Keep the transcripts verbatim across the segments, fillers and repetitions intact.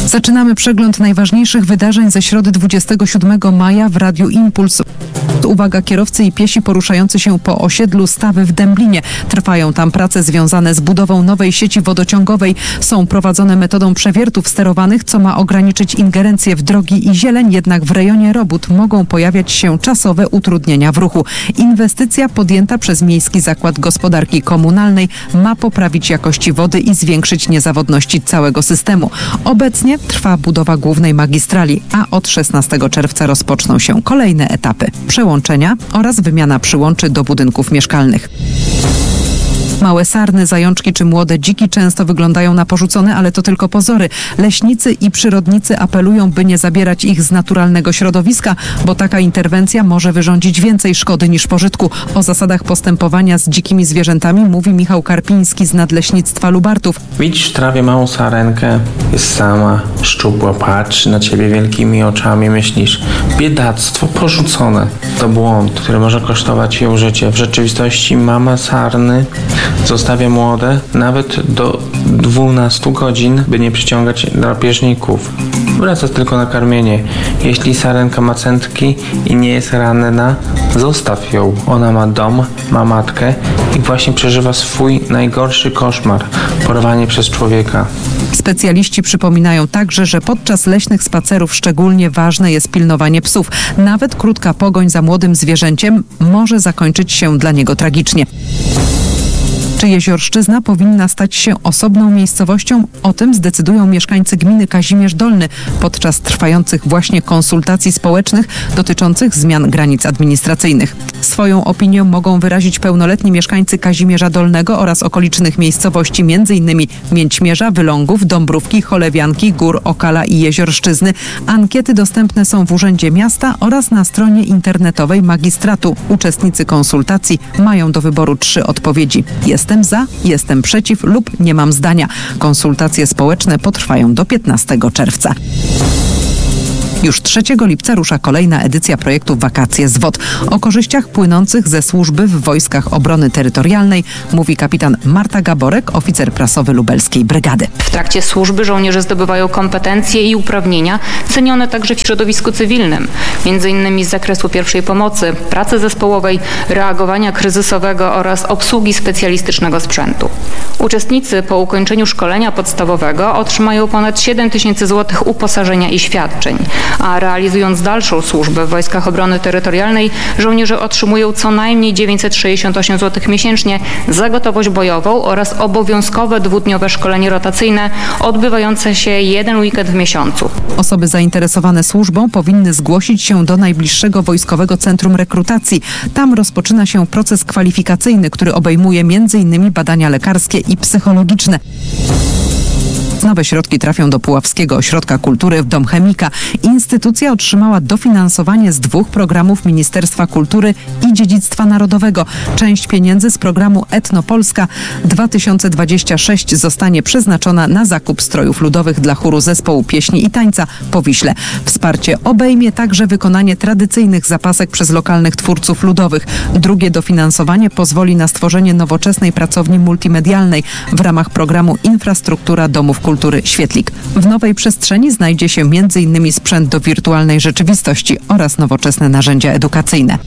Zaczynamy przegląd najważniejszych wydarzeń ze środy dwudziestego siódmego maja w Radiu Impuls. Uwaga, kierowcy i piesi poruszający się po osiedlu Stawy w Dęblinie. Trwają tam prace związane z budową nowej sieci wodociągowej. Są prowadzone metodą przewiertów sterowanych, co ma ograniczyć ingerencję w drogi i zieleń, jednak w rejonie robót mogą pojawiać się czasowe utrudnienia w ruchu. Inwestycja podjęta przez Miejski Zakład Gospodarki Komunalnej ma poprawić jakości wody i zwiększyć niezawodności całego systemu. Obecnie trwa budowa głównej magistrali, a od szesnastego czerwca rozpoczną się kolejne etapy przełączenia oraz wymiana przyłączy do budynków mieszkalnych. Małe sarny, zajączki czy młode dziki często wyglądają na porzucone, ale to tylko pozory. Leśnicy i przyrodnicy apelują, by nie zabierać ich z naturalnego środowiska, bo taka interwencja może wyrządzić więcej szkody niż pożytku. O zasadach postępowania z dzikimi zwierzętami mówi Michał Karpiński z Nadleśnictwa Lubartów. Widzisz w trawie małą sarenkę, jest sama, szczupła, patrzy na ciebie wielkimi oczami, myślisz, biedactwo, porzucone. To błąd, który może kosztować ją życie. W rzeczywistości mama sarny zostawia młode nawet do dwunastu godzin, by nie przyciągać drapieżników. Wraca tylko na karmienie. Jeśli sarenka ma cętki i nie jest ranna, zostaw ją. Ona ma dom, ma matkę i właśnie przeżywa swój najgorszy koszmar – porwanie przez człowieka. Specjaliści przypominają także, że podczas leśnych spacerów szczególnie ważne jest pilnowanie psów. Nawet krótka pogoń za młodym zwierzęciem może zakończyć się dla niego tragicznie. Czy Jeziorszczyzna powinna stać się osobną miejscowością? O tym zdecydują mieszkańcy gminy Kazimierz Dolny podczas trwających właśnie konsultacji społecznych dotyczących zmian granic administracyjnych. Swoją opinię mogą wyrazić pełnoletni mieszkańcy Kazimierza Dolnego oraz okolicznych miejscowości, m.in. Mięćmierza, Wylągów, Dąbrówki, Cholewianki, Gór, Okala i Jeziorszczyzny. Ankiety dostępne są w Urzędzie Miasta oraz na stronie internetowej magistratu. Uczestnicy konsultacji mają do wyboru trzy odpowiedzi. Jestem za, jestem przeciw lub nie mam zdania. Konsultacje społeczne potrwają do piętnastego czerwca. Już trzeciego lipca rusza kolejna edycja projektu Wakacje z W O D. O korzyściach płynących ze służby w Wojskach Obrony Terytorialnej mówi kapitan Marta Gaborek, oficer prasowy Lubelskiej Brygady. W trakcie służby żołnierze zdobywają kompetencje i uprawnienia cenione także w środowisku cywilnym, między innymi z zakresu pierwszej pomocy, pracy zespołowej, reagowania kryzysowego oraz obsługi specjalistycznego sprzętu. Uczestnicy po ukończeniu szkolenia podstawowego otrzymają ponad siedem tysięcy złotych uposażenia i świadczeń, a realizując dalszą służbę w Wojskach Obrony Terytorialnej żołnierze otrzymują co najmniej dziewięćset sześćdziesiąt osiem złotych miesięcznie za gotowość bojową oraz obowiązkowe dwudniowe szkolenie rotacyjne odbywające się jeden weekend w miesiącu. Osoby zainteresowane służbą powinny zgłosić się do najbliższego Wojskowego Centrum Rekrutacji. Tam rozpoczyna się proces kwalifikacyjny, który obejmuje między innymi badania lekarskie i psychologiczne. Nowe środki trafią do Puławskiego Ośrodka Kultury w Dom Chemika. Instytucja otrzymała dofinansowanie z dwóch programów Ministerstwa Kultury i Dziedzictwa Narodowego. Część pieniędzy z programu Etnopolska dwa tysiące dwudziesty szósty zostanie przeznaczona na zakup strojów ludowych dla chóru zespołu pieśni i tańca po Wiśle. Wsparcie obejmie także wykonanie tradycyjnych zapasek przez lokalnych twórców ludowych. Drugie dofinansowanie pozwoli na stworzenie nowoczesnej pracowni multimedialnej w ramach programu Infrastruktura Domów Kultury Świetlik. W nowej przestrzeni znajdzie się między innymi sprzęt do wirtualnej rzeczywistości oraz nowoczesne narzędzia edukacyjne.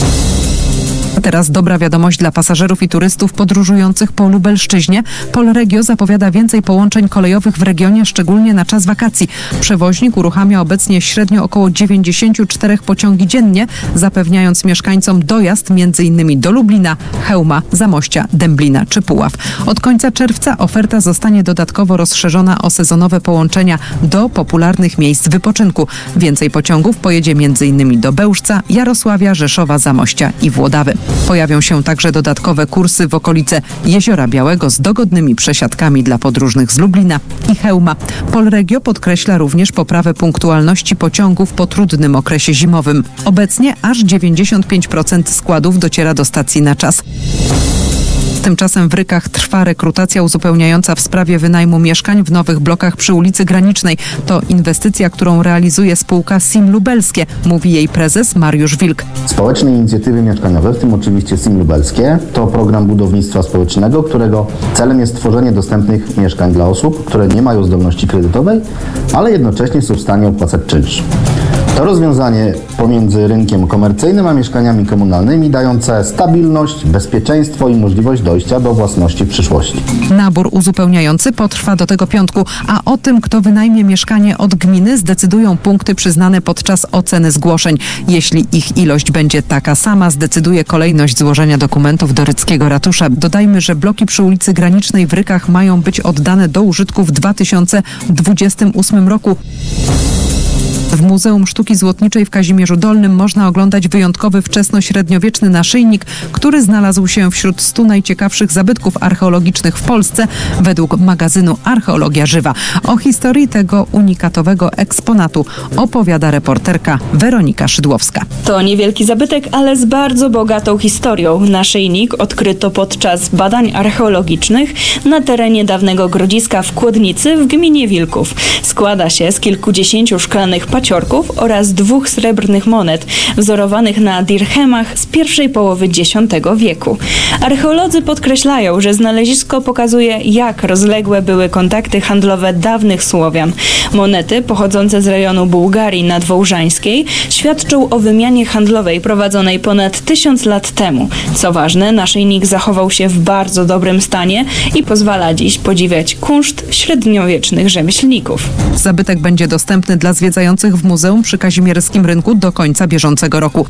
Teraz dobra wiadomość dla pasażerów i turystów podróżujących po Lubelszczyźnie. Polregio zapowiada więcej połączeń kolejowych w regionie, szczególnie na czas wakacji. Przewoźnik uruchamia obecnie średnio około dziewięćdziesiąt cztery pociągi dziennie, zapewniając mieszkańcom dojazd między innymi do Lublina, Chełma, Zamościa, Dęblina czy Puław. Od końca czerwca oferta zostanie dodatkowo rozszerzona o sezonowe połączenia do popularnych miejsc wypoczynku. Więcej pociągów pojedzie między innymi do Bełżca, Jarosławia, Rzeszowa, Zamościa i Włodawy. Pojawią się także dodatkowe kursy w okolice Jeziora Białego z dogodnymi przesiadkami dla podróżnych z Lublina i Chełma. Polregio podkreśla również poprawę punktualności pociągów po trudnym okresie zimowym. Obecnie aż dziewięćdziesiąt pięć procent składów dociera do stacji na czas. Tymczasem w Rykach trwa rekrutacja uzupełniająca w sprawie wynajmu mieszkań w nowych blokach przy ulicy Granicznej. To inwestycja, którą realizuje spółka Sim Lubelskie, mówi jej prezes Mariusz Wilk. Społeczne inicjatywy mieszkaniowe, w tym oczywiście Sim Lubelskie, to program budownictwa społecznego, którego celem jest tworzenie dostępnych mieszkań dla osób, które nie mają zdolności kredytowej, ale jednocześnie są w stanie opłacać czynsz. To rozwiązanie pomiędzy rynkiem komercyjnym a mieszkaniami komunalnymi dające stabilność, bezpieczeństwo i możliwość dojścia do własności w przyszłości. Nabór uzupełniający potrwa do tego piątku, a o tym, kto wynajmie mieszkanie od gminy, zdecydują punkty przyznane podczas oceny zgłoszeń. Jeśli ich ilość będzie taka sama, zdecyduje kolejność złożenia dokumentów do ryckiego ratusza. Dodajmy, że bloki przy ulicy Granicznej w Rykach mają być oddane do użytku w dwa tysiące dwudziestym ósmym roku. W Muzeum Sztuki Złotniczej w Kazimierzu Dolnym można oglądać wyjątkowy wczesnośredniowieczny naszyjnik, który znalazł się wśród stu najciekawszych zabytków archeologicznych w Polsce według magazynu Archeologia Żywa. O historii tego unikatowego eksponatu opowiada reporterka Weronika Szydłowska. To niewielki zabytek, ale z bardzo bogatą historią. Naszyjnik odkryto podczas badań archeologicznych na terenie dawnego grodziska w Kłodnicy w gminie Wilków. Składa się z kilkudziesięciu szklanych paciorków oraz dwóch srebrnych monet wzorowanych na dirhemach z pierwszej połowy dziesiątego wieku. Archeolodzy podkreślają, że znalezisko pokazuje, jak rozległe były kontakty handlowe dawnych Słowian. Monety pochodzące z rejonu Bułgarii nadwołżańskiej świadczą o wymianie handlowej prowadzonej ponad tysiąc lat temu. Co ważne, naszyjnik zachował się w bardzo dobrym stanie i pozwala dziś podziwiać kunszt średniowiecznych rzemieślników. Zabytek będzie dostępny dla zwiedzających w muzeum przy Kazimierskim Rynku do końca bieżącego roku.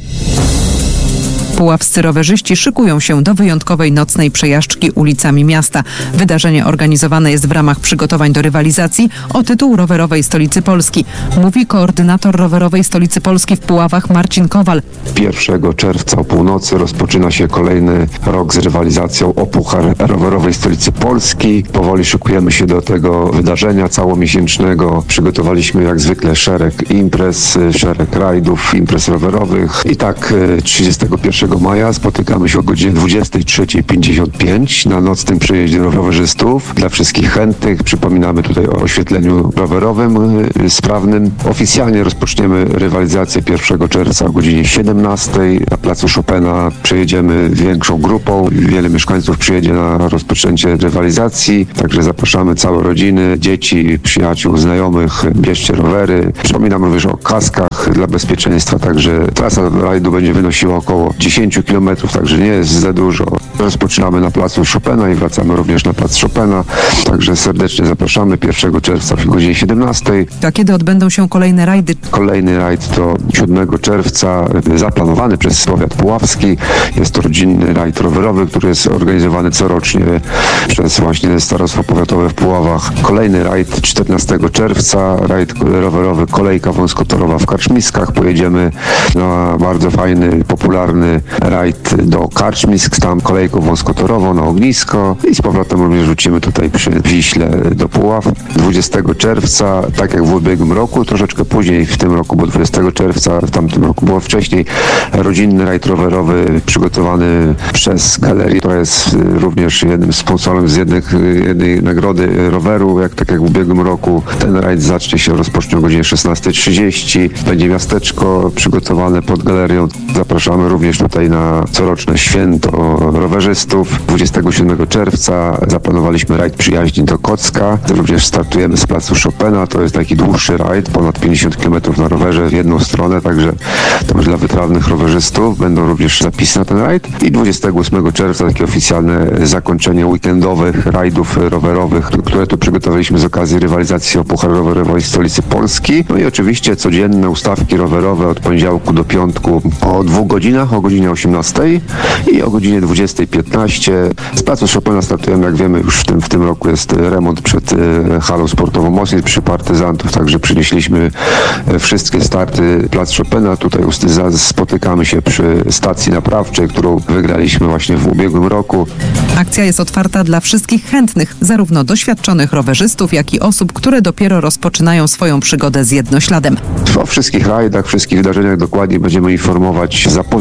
Puławscy rowerzyści szykują się do wyjątkowej nocnej przejażdżki ulicami miasta. Wydarzenie organizowane jest w ramach przygotowań do rywalizacji o tytuł rowerowej stolicy Polski. Mówi koordynator rowerowej stolicy Polski w Puławach Marcin Kowal. pierwszego czerwca o północy rozpoczyna się kolejny rok z rywalizacją o Puchar Rowerowej Stolicy Polski. Powoli szykujemy się do tego wydarzenia całomiesięcznego. Przygotowaliśmy jak zwykle szereg imprez, szereg rajdów, imprez rowerowych. I tak trzydziestego pierwszego maja spotykamy się o godzinie dwudziestej trzeciej pięćdziesiąt pięć na nocnym przejeździe rowerzystów. Dla wszystkich chętnych przypominamy tutaj o oświetleniu rowerowym sprawnym. Oficjalnie rozpoczniemy rywalizację pierwszego czerwca o godzinie siedemnastej. Na placu Chopina przejedziemy większą grupą. Wiele mieszkańców przyjedzie na rozpoczęcie rywalizacji. Także zapraszamy całe rodziny, dzieci, przyjaciół, znajomych. Bierzcie rowery. Przypominam również o kaskach dla bezpieczeństwa. Także trasa rajdu będzie wynosiła około dziesięć kilometrów, także nie jest za dużo. Rozpoczynamy na placu Chopina i wracamy również na plac Chopina. Także serdecznie zapraszamy pierwszego czerwca o godzinie siedemnastej. A kiedy odbędą się kolejne rajdy? Kolejny rajd to siódmego czerwca, zaplanowany przez powiat puławski. Jest to rodzinny rajd rowerowy, który jest organizowany corocznie przez właśnie Starostwo Powiatowe w Puławach. Kolejny rajd czternastego czerwca, rajd rowerowy Kolejka Wąskotorowa w Karczmiskach. Pojedziemy na bardzo fajny, popularny rajd do Karczmisk, tam kolejką wąskotorową na ognisko i z powrotem również rzucimy tutaj przy Wiśle do Puław. dwudziestego czerwca, tak jak w ubiegłym roku, troszeczkę później w tym roku, bo dwudziestego czerwca, w tamtym roku było wcześniej, rodzinny rajd rowerowy przygotowany przez galerię, która jest również jednym sponsorem z jednych, jednej nagrody roweru, jak tak jak w ubiegłym roku. Ten rajd zacznie się, rozpocznie o godzinie szesnastej trzydzieści. Będzie miasteczko przygotowane pod galerią. Zapraszamy również tutaj na coroczne święto rowerzystów. dwudziestego siódmego czerwca zaplanowaliśmy rajd przyjaźni do Kocka. Również startujemy z placu Chopina. To jest taki dłuższy rajd, ponad pięćdziesiąt kilometrów na rowerze w jedną stronę, także to już dla wytrawnych rowerzystów. Będą również zapisy na ten rajd. I dwudziestego ósmego czerwca takie oficjalne zakończenie weekendowych rajdów rowerowych, które tu przygotowaliśmy z okazji rywalizacji o Puchar Rowerowej Stolicy Polski. No i oczywiście codzienne ustawki rowerowe od poniedziałku do piątku o dwóch godzinach, o godzinie osiemnastej i o godzinie dwudziestej piętnaście. Z placu Chopina startujemy, jak wiemy, już w tym, w tym roku jest remont przed halą sportową Mosnic przy Partyzantów, także przynieśliśmy wszystkie starty plac Chopina. Tutaj spotykamy się przy stacji naprawczej, którą wygraliśmy właśnie w ubiegłym roku. Akcja jest otwarta dla wszystkich chętnych, zarówno doświadczonych rowerzystów, jak i osób, które dopiero rozpoczynają swoją przygodę z jednośladem. O wszystkich rajdach, wszystkich wydarzeniach dokładnie będziemy informować w zapowiedziach.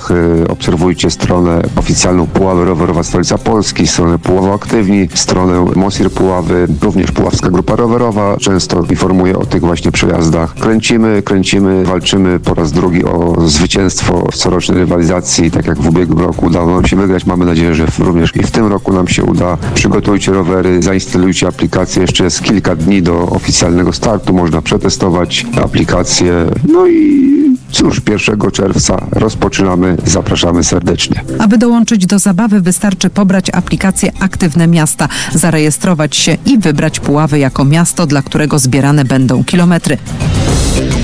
Puławach. Obserwujcie stronę oficjalną Puławy Rowerowa Stolica Polski, stronę Puławy Aktywni, stronę Mosir Puławy, również Puławska Grupa Rowerowa często informuje o tych właśnie przejazdach. Kręcimy, kręcimy, walczymy po raz drugi o zwycięstwo w corocznej rywalizacji, tak jak w ubiegłym roku udało nam się wygrać. Mamy nadzieję, że również i w tym roku nam się uda. Przygotujcie rowery, zainstalujcie aplikację. Jeszcze jest kilka dni do oficjalnego startu. Można przetestować aplikację. No i cóż, pierwszego czerwca rozpoczynamy. Zapraszamy serdecznie. Aby dołączyć do zabawy, wystarczy pobrać aplikację Aktywne Miasta, zarejestrować się i wybrać Puławy jako miasto, dla którego zbierane będą kilometry.